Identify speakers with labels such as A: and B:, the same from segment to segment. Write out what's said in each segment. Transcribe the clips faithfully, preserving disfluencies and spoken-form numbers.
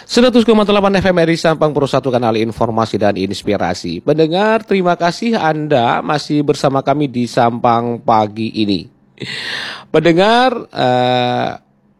A: seratus koma delapan F M R I Sampang Pro satu kanal informasi dan inspirasi. Pendengar, terima kasih Anda masih bersama kami di Sampang pagi ini. Pendengar, eh,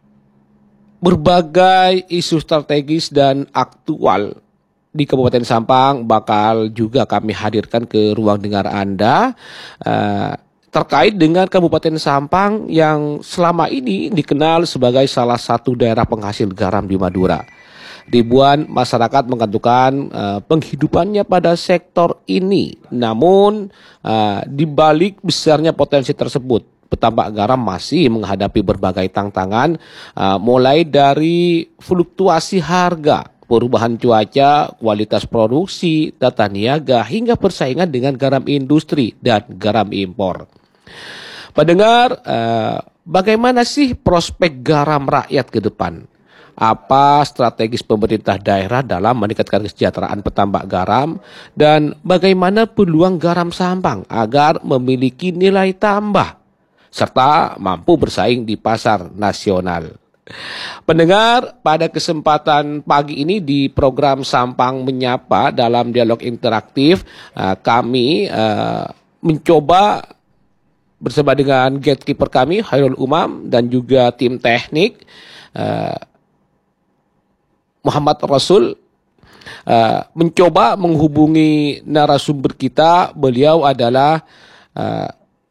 A: berbagai isu strategis dan aktual di Kabupaten Sampang bakal juga kami hadirkan ke ruang dengar Anda uh, terkait dengan Kabupaten Sampang yang selama ini dikenal sebagai salah satu daerah penghasil garam di Madura. Ribuan masyarakat menggantungkan uh, penghidupannya pada sektor ini. Namun uh, di balik besarnya potensi tersebut, petambak garam masih menghadapi berbagai tantangan, uh, mulai dari fluktuasi harga, perubahan cuaca, kualitas produksi, tata niaga, hingga persaingan dengan garam industri dan garam impor. Pendengar, eh, bagaimana sih prospek garam rakyat ke depan? Apa strategis pemerintah daerah dalam meningkatkan kesejahteraan petambak garam? Dan bagaimana peluang garam Sampang agar memiliki nilai tambah serta mampu bersaing di pasar nasional? Pendengar, pada kesempatan pagi ini di program Sampang Menyapa dalam dialog interaktif, uh, kami uh, mencoba bersama dengan gatekeeper kami Khairul Umam dan juga tim teknik uh, Muhammad Rasul uh, mencoba menghubungi narasumber kita. Beliau adalah uh,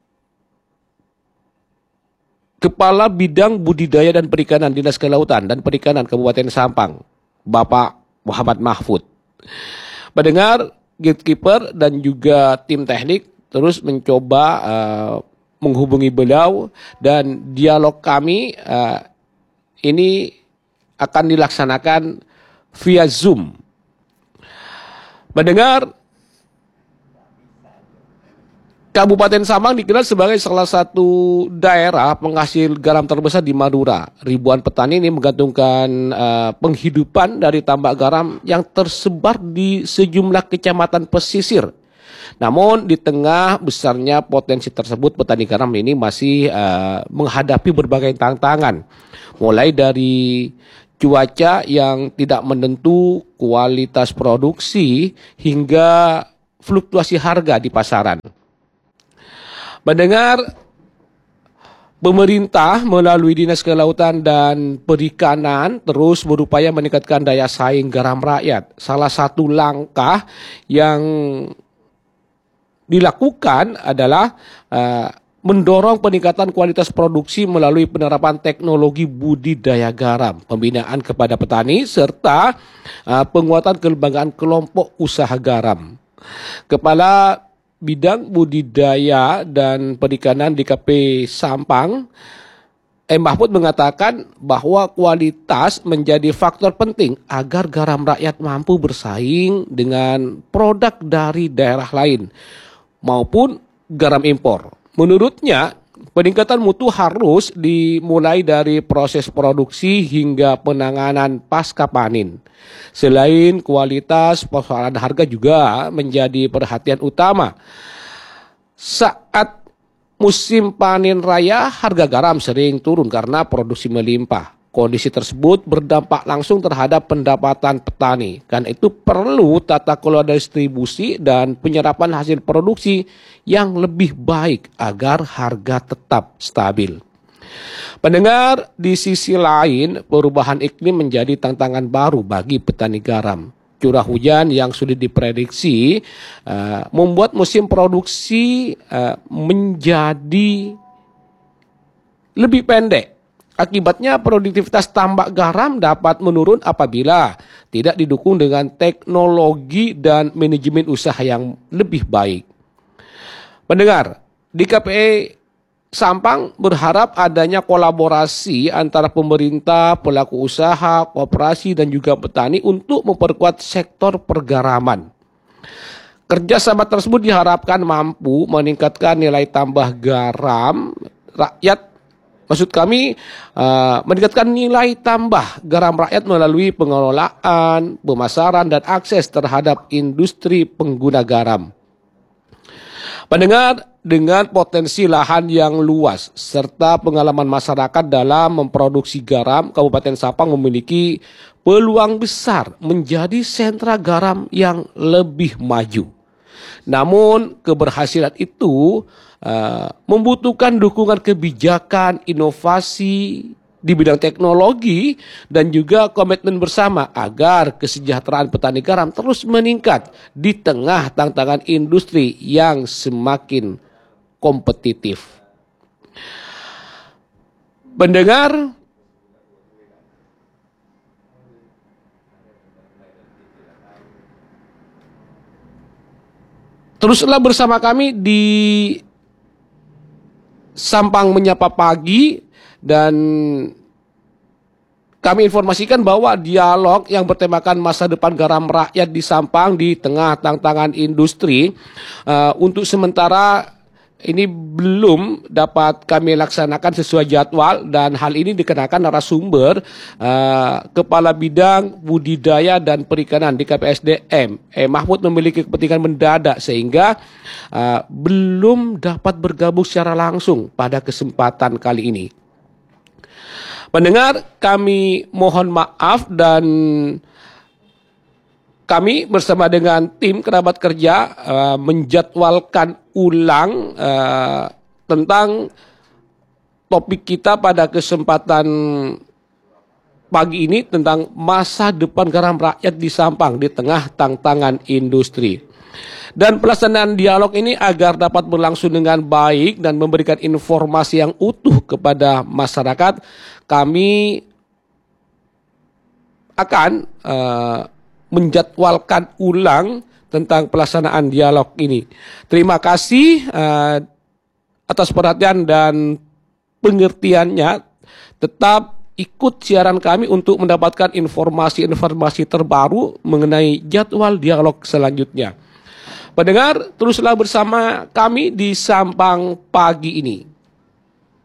A: Kepala Bidang Budidaya dan Perikanan Dinas Kelautan dan Perikanan Kabupaten Sampang, Bapak Muhammad Mahfud. Mendengar, gatekeeper dan juga tim teknik terus mencoba uh, menghubungi beliau, dan dialog kami uh, ini akan dilaksanakan via Zoom. Mendengar, Kabupaten Sampang dikenal sebagai salah satu daerah penghasil garam terbesar di Madura. Ribuan petani ini menggantungkan uh, penghidupan dari tambak garam yang tersebar di sejumlah kecamatan pesisir. Namun di tengah besarnya potensi tersebut, petani garam ini masih uh, menghadapi berbagai tantangan. Mulai dari cuaca yang tidak menentu, kualitas produksi, hingga fluktuasi harga di pasaran. Mendengar, pemerintah melalui Dinas Kelautan dan Perikanan terus berupaya meningkatkan daya saing garam rakyat. Salah satu langkah yang dilakukan adalah uh, mendorong peningkatan kualitas produksi melalui penerapan teknologi budidaya garam, pembinaan kepada petani, serta uh, penguatan kelembagaan kelompok usaha garam. Kepala Bidang Budidaya dan Perikanan di K P Sampang, M. Mahfud, mengatakan bahwa kualitas menjadi faktor penting agar garam rakyat mampu bersaing dengan produk dari daerah lain maupun garam impor. Menurutnya, peningkatan mutu harus dimulai dari proses produksi hingga penanganan pasca panen. Selain kualitas, persoalan harga juga menjadi perhatian utama. Saat musim panen raya, harga garam sering turun karena produksi melimpah. Kondisi tersebut berdampak langsung terhadap pendapatan petani. Karena itu perlu tata kelola distribusi dan penyerapan hasil produksi yang lebih baik agar harga tetap stabil. Pendengar, di sisi lain, perubahan iklim menjadi tantangan baru bagi petani garam. Curah hujan yang sulit diprediksi uh, membuat musim produksi uh, menjadi lebih pendek. Akibatnya produktivitas tambak garam dapat menurun apabila tidak didukung dengan teknologi dan manajemen usaha yang lebih baik. Pendengar, di K P I Sampang berharap adanya kolaborasi antara pemerintah, pelaku usaha, koperasi, dan juga petani untuk memperkuat sektor pergaraman. Kerjasama tersebut diharapkan mampu meningkatkan nilai tambah garam rakyat. Maksud kami, uh, meningkatkan nilai tambah garam rakyat melalui pengelolaan, pemasaran, dan akses terhadap industri pengguna garam. Pendengar, dengan potensi lahan yang luas serta pengalaman masyarakat dalam memproduksi garam, Kabupaten Sampang memiliki peluang besar menjadi sentra garam yang lebih maju. Namun keberhasilan itu uh, membutuhkan dukungan kebijakan, inovasi di bidang teknologi dan juga komitmen bersama agar kesejahteraan petani garam terus meningkat di tengah tantangan industri yang semakin kompetitif. Pendengar, teruslah bersama kami di Sampang Menyapa Pagi, dan kami informasikan bahwa dialog yang bertemakan masa depan garam rakyat di Sampang di tengah tantangan industri uh, untuk sementara ini belum dapat kami laksanakan sesuai jadwal, dan hal ini dikenakan narasumber uh, Kepala Bidang Budidaya dan Perikanan di K P S D M eh, Mahmud memiliki kepentingan mendadak sehingga uh, belum dapat bergabung secara langsung pada kesempatan kali ini. Pendengar, kami mohon maaf dan kami bersama dengan tim kerabat kerja uh, menjadwalkan ulang uh, tentang topik kita pada kesempatan pagi ini tentang masa depan garam rakyat di Sampang di tengah tantangan industri. Dan pelaksanaan dialog ini agar dapat berlangsung dengan baik dan memberikan informasi yang utuh kepada masyarakat, kami akan uh, menjadwalkan ulang tentang pelaksanaan dialog ini. Terima kasih uh, atas perhatian dan pengertiannya. Tetap ikut siaran kami untuk mendapatkan informasi-informasi terbaru mengenai jadwal dialog selanjutnya. Pendengar, teruslah bersama kami di Sampang Pagi ini.